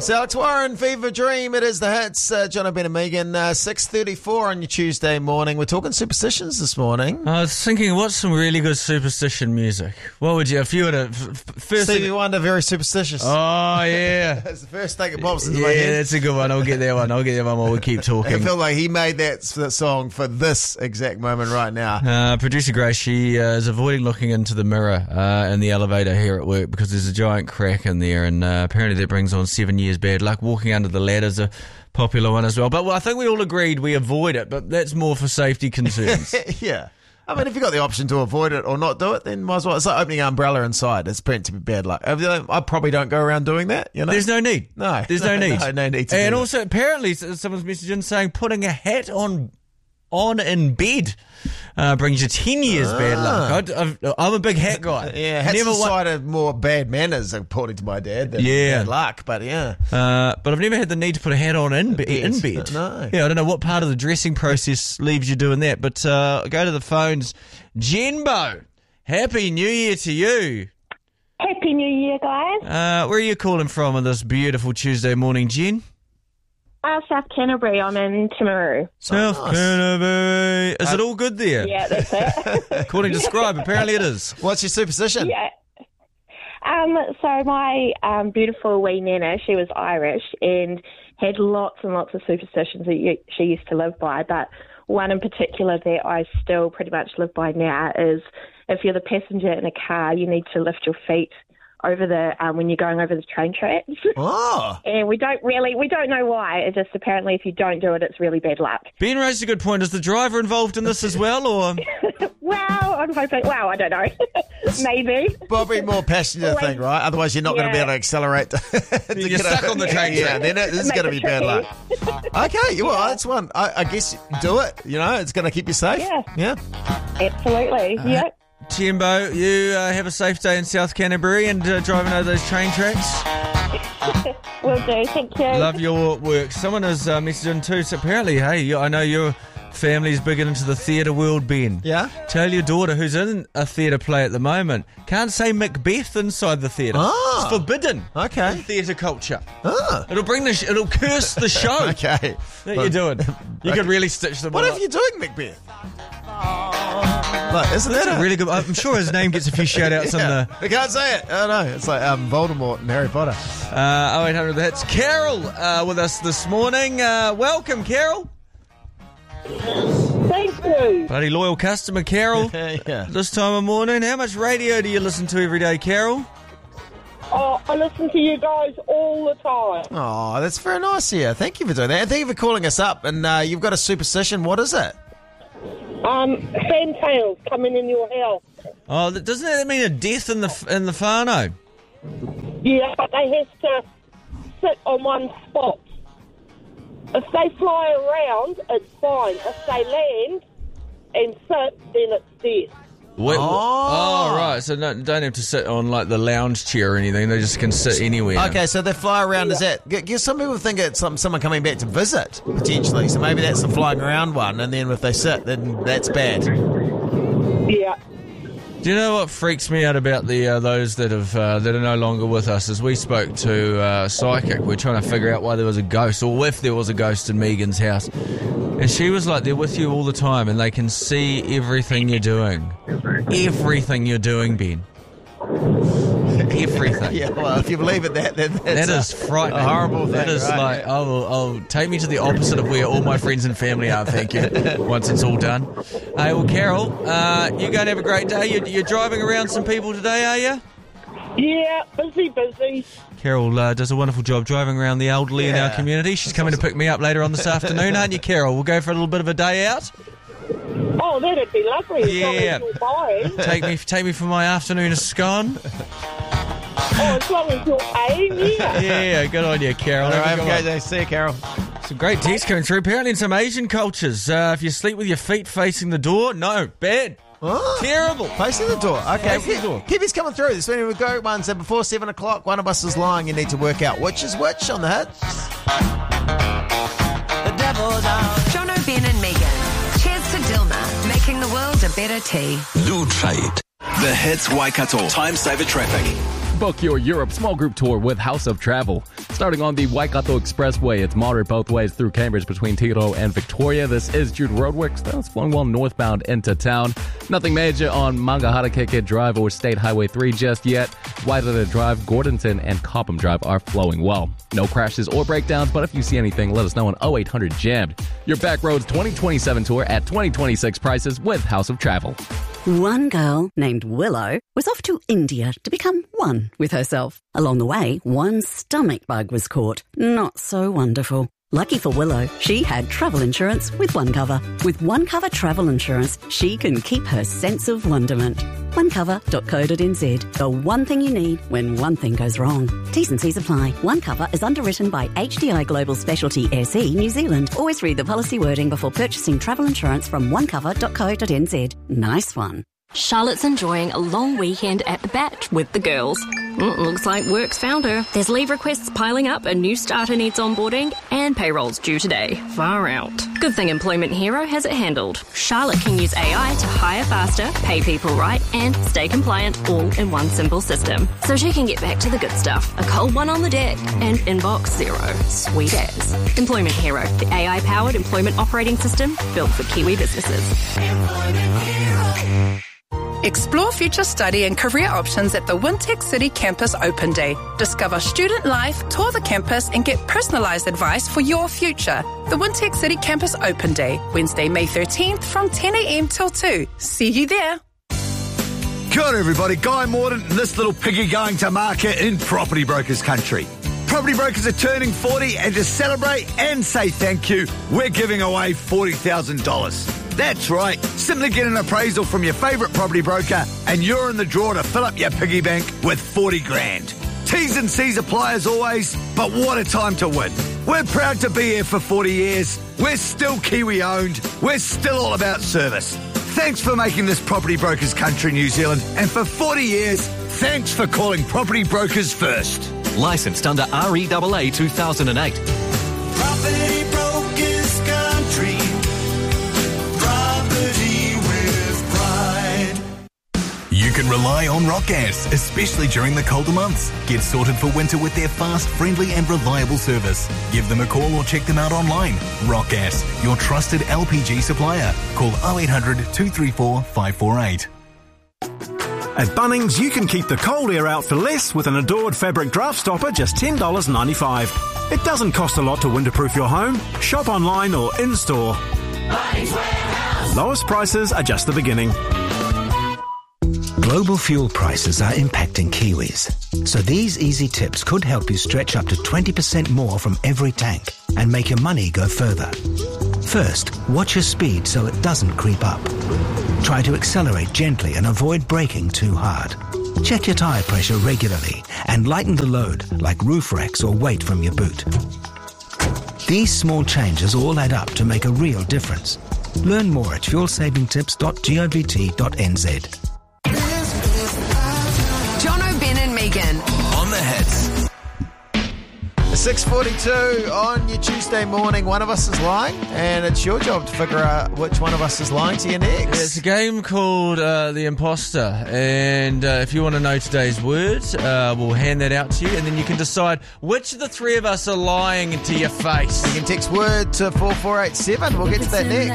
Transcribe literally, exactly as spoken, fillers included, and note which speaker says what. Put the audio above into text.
Speaker 1: It's Alex Warren, Fever Dream. It is the hits. Uh, John Ben and Megan, uh, six thirty-four on your Tuesday morning. We're talking superstitions this morning.
Speaker 2: I was thinking, what's some really good superstition music? What would you, if you were to... F- f- first
Speaker 1: Stevie
Speaker 2: thing,
Speaker 1: Wonder, very superstitious.
Speaker 2: Oh, yeah.
Speaker 1: That's the first thing that pops into
Speaker 2: Yeah,
Speaker 1: my head.
Speaker 2: that's a good one. I'll get that one. I'll get that one while we keep
Speaker 1: I
Speaker 2: talking.
Speaker 1: feel like he made that, that song for this exact moment right now.
Speaker 2: Uh, Producer Grace, she uh, is avoiding looking into the mirror uh, in the elevator here at work because there's a giant crack in there, and uh, apparently that brings on seven years bad luck. Walking under the ladder's a popular one as well. But well, I think we all agreed we avoid it, but that's more for safety concerns.
Speaker 1: Yeah. I mean, if you've got the option to avoid it or not do it, then might as well. It's like opening an umbrella inside. It's meant to be bad luck. I probably don't go around doing that, you know?
Speaker 2: There's no need.
Speaker 1: No.
Speaker 2: There's no, no need.
Speaker 1: No, no need to
Speaker 2: And
Speaker 1: do
Speaker 2: also, apparently, someone's messaging saying putting a hat on on in bed uh, brings you ten years
Speaker 1: Ah.
Speaker 2: bad luck. I, I've, I'm a big hat guy.
Speaker 1: Yeah, hats
Speaker 2: never
Speaker 1: a
Speaker 2: wa-
Speaker 1: sign of more bad manners, according to my dad, than
Speaker 2: Yeah.
Speaker 1: bad luck, but yeah.
Speaker 2: Uh, but I've never had the need to put a hat on in, be-
Speaker 1: Yes.
Speaker 2: in bed.
Speaker 1: No.
Speaker 2: Yeah, I don't know what part of the dressing process leaves you doing that. But uh, go to the phones. Jenbo, Happy New Year to you.
Speaker 3: Happy New Year, guys.
Speaker 2: Uh, where are you calling from on this beautiful Tuesday morning, Jen?
Speaker 3: Uh, South Canterbury. I'm in Timaru.
Speaker 2: South
Speaker 1: nice.
Speaker 2: Canterbury. Is it all good there?
Speaker 3: Yeah, that's it.
Speaker 2: According to Scribe, apparently it is.
Speaker 1: What's your superstition?
Speaker 3: yeah. Um, so my um, beautiful wee Nana, she was Irish and had lots and lots of superstitions that you, she used to live by, but one in particular that I still pretty much live by now is if you're the passenger in a car, you need to lift your feet over the um, when you're going over the train tracks.
Speaker 1: Oh.
Speaker 3: And we don't really, we don't know why. It just apparently if you don't do it, it's really bad luck.
Speaker 2: Ben raised a good point. Is the driver involved in this as well, or
Speaker 3: Well, I'm hoping, well, I don't know. Maybe.
Speaker 1: Probably more passenger
Speaker 3: Always-
Speaker 1: thing, right? Otherwise, you're not going to be
Speaker 3: Yeah.
Speaker 1: able to accelerate. To, to
Speaker 2: You're
Speaker 1: get
Speaker 2: stuck
Speaker 1: a-
Speaker 2: on the train
Speaker 1: Yeah,
Speaker 2: track.
Speaker 1: then it is
Speaker 3: Make
Speaker 1: going to
Speaker 3: it
Speaker 1: be bad luck.
Speaker 3: tricky.
Speaker 1: Okay, well, that's one. I, I guess do it. You know, it's going to keep you safe.
Speaker 3: Yeah.
Speaker 1: Yeah.
Speaker 3: Absolutely. Yep.
Speaker 2: Timbo, you uh, have a safe day in South Canterbury and uh, driving over those train tracks.
Speaker 3: Will do. Thank you.
Speaker 2: Love your work. Someone has uh, messaged in too. So apparently, hey, you, I know your family's big into the theatre world, Ben.
Speaker 1: Yeah.
Speaker 2: Tell your daughter who's in a theatre play at the moment, can't say Macbeth inside the theatre.
Speaker 1: Ah.
Speaker 2: It's forbidden.
Speaker 1: Okay.
Speaker 2: In theatre culture.
Speaker 1: Ah.
Speaker 2: It'll bring the. Sh- it'll curse the show
Speaker 1: Okay.
Speaker 2: that you're doing. You could really stitch them.
Speaker 1: What
Speaker 2: all
Speaker 1: if
Speaker 2: up.
Speaker 1: you're doing Macbeth? Like, isn't
Speaker 2: That's
Speaker 1: that
Speaker 2: a
Speaker 1: a-
Speaker 2: really good. I'm sure his name gets a few shout outs in
Speaker 1: Yeah.
Speaker 2: the.
Speaker 1: I can't say it. Oh no, it's like um, Voldemort and Harry Potter.
Speaker 2: Uh, oh eight hundred, that's Carol uh, with us this morning. Uh, welcome, Carol.
Speaker 3: Thank you.
Speaker 2: Bloody loyal customer, Carol.
Speaker 1: Yeah.
Speaker 2: This time of morning. How much radio do you listen to every day, Carol?
Speaker 4: Oh, I listen to you guys all the time.
Speaker 1: Oh, that's very nice of you. Thank you for doing that. And thank you for calling us up. And uh, you've got a superstition. What is it?
Speaker 4: Um, fantails coming in your house.
Speaker 2: Oh, th- doesn't that mean a death in the f- in the whānau?
Speaker 4: Yeah, but they have to sit on one spot. If they fly around, it's fine. If they land and sit, then it's death.
Speaker 2: Wait,
Speaker 1: Oh.
Speaker 2: oh, right. So no, don't have to sit on like the lounge chair or anything. They just can sit anywhere.
Speaker 1: Okay, so they fly around. Is that? Because some people think it's some, someone coming back to visit potentially. So maybe that's the flying around one. And then if they sit, then that's bad.
Speaker 4: Yeah.
Speaker 2: Do you know what freaks me out about the uh, those that have uh, that are no longer with us? Is we spoke to uh, Psychic. We're trying to figure out why there was a ghost, or if there was a ghost in Megan's house, and she was like, "They're with you all the time, and they can see everything you're doing, everything you're doing, Ben, everything."
Speaker 1: Yeah, well, if you believe it, that, that that's
Speaker 2: That is
Speaker 1: a,
Speaker 2: frightening.
Speaker 1: a horrible thing.
Speaker 2: That is
Speaker 1: right?
Speaker 2: like, oh, oh, take me to the opposite of where all my friends and family are, thank you, once it's all done. Hey, well, Carol, uh, you're going to have a great day. You're, you're driving around some people today, are you?
Speaker 4: Yeah, busy, busy.
Speaker 2: Carol uh, does a wonderful job driving around the elderly in our
Speaker 1: Yeah.
Speaker 2: community. She's coming to pick me up later on this afternoon, aren't you, Carol? We'll go for a little bit of a day out.
Speaker 4: Oh, that'd be lovely. As long
Speaker 2: Yeah.
Speaker 4: as you're buying.
Speaker 2: Take me, take me for my afternoon of scone.
Speaker 4: Oh, as long as you're paying, yeah.
Speaker 2: Yeah, good on you, Carol.
Speaker 1: All right,
Speaker 2: Have
Speaker 1: have
Speaker 2: a
Speaker 1: a
Speaker 2: good
Speaker 1: great
Speaker 2: one.
Speaker 1: day. See you, Carol.
Speaker 2: Some great text coming through. Apparently in some Asian cultures, uh, if you sleep with your feet facing the door, no, bad.
Speaker 1: Oh.
Speaker 2: Terrible.
Speaker 1: Facing the door. Okay,
Speaker 2: Facing the door.
Speaker 1: keep these coming through. This morning we go ones and before seven o'clock. One of us is lying. You need to work out which is which on the hits.
Speaker 5: The devil's out.
Speaker 6: John O'Ben and Megan. Cheers to Dilma, making the world a better tea.
Speaker 7: Lou Trade. The Hits Waikato. Time saver traffic.
Speaker 5: Book your Europe small group tour with House of Travel. Starting on the Waikato Expressway, it's moderate both ways through Cambridge between Tiro and Victoria. This is Jude Roadworks. That's flowing well northbound into town. Nothing major on Mangaharakeke Drive or State Highway three just yet. Wairara Drive, Gordonton, and Copham Drive are flowing well. No crashes or breakdowns, but if you see anything, let us know on oh eight hundred jammed. Your Backroads twenty twenty-seven tour at twenty twenty-six prices with House of Travel.
Speaker 7: One girl named Willow was off to India to become one with herself. Along the way, one stomach bug was caught. Not so wonderful. Lucky for Willow, she had travel insurance with OneCover. With OneCover travel insurance, she can keep her sense of wonderment. one cover dot co dot n z. The one thing you need when one thing goes wrong. T's and C's apply. OneCover is underwritten by H D I Global Specialty S E New Zealand. Always read the policy wording before purchasing travel insurance from one cover dot co dot n z. Nice one.
Speaker 8: Charlotte's enjoying a long weekend at the Bat with the girls. Mm, looks like work's found her. There's leave requests piling up, a new starter needs onboarding, and payroll's due today. Far out. Good thing Employment Hero has it handled. Charlotte can use A I to hire faster, pay people right, and stay compliant all in one simple system. So she can get back to the good stuff. A cold one on the deck and inbox zero. Sweet as. Employment Hero, the A I-powered employment operating system built for Kiwi businesses.
Speaker 9: Employment Hero. Explore future study and career options at the Wintec City Campus Open Day. Discover student life, tour the campus and get personalised advice for your future. The Wintec City Campus Open Day, Wednesday, May thirteenth from ten a.m. till two. See you there.
Speaker 10: Kia ora everybody, Guy Morden and this little piggy going to market in Property Brokers country. Property Brokers are turning forty and to celebrate and say thank you, we're giving away forty thousand dollars. That's right. Simply get an appraisal from your favourite property broker and you're in the draw to fill up your piggy bank with forty grand. T's and C's apply as always, but what a time to win. We're proud to be here for forty years. We're still Kiwi owned. We're still all about service. Thanks for making this Property Brokers country, New Zealand. And for forty years, thanks for calling Property Brokers first.
Speaker 11: Licensed under R E A A two thousand eight.
Speaker 12: Property Brokers country.
Speaker 13: You can rely on Rock Gas, especially during the colder months. Get sorted for winter with their fast, friendly and reliable service. Give them a call or check them out online. Rock Gas, your trusted L P G supplier. Call oh eight hundred, two three four, five four eight.
Speaker 14: At Bunnings, you can keep the cold air out for less with an Adored fabric draft stopper, just ten dollars ninety-five. It doesn't cost a lot to winterproof your home. Shop online or in-store.
Speaker 12: Bunnings Warehouse.
Speaker 14: Lowest prices are just the beginning.
Speaker 15: Global fuel prices are impacting Kiwis, so these easy tips could help you stretch up to twenty percent more from every tank and make your money go further. First, watch your speed so it doesn't creep up. Try to accelerate gently and avoid braking too hard. Check your tyre pressure regularly and lighten the load like roof racks or weight from your boot. These small changes all add up to make a real difference. Learn more at fuel saving tips dot govt dot n z.
Speaker 6: Jono, Ben and Megan.
Speaker 11: On the hits.
Speaker 1: six forty-two on your Tuesday morning. One of us is lying, and it's your job to figure out which one of us is lying to you next.
Speaker 2: It's a game called uh, The Imposter, and uh, if you want to know today's word, uh, we'll hand that out to you, and then you can decide which of the three of us are lying to your face.
Speaker 1: You can text word to four four eight seven. We'll get to that next.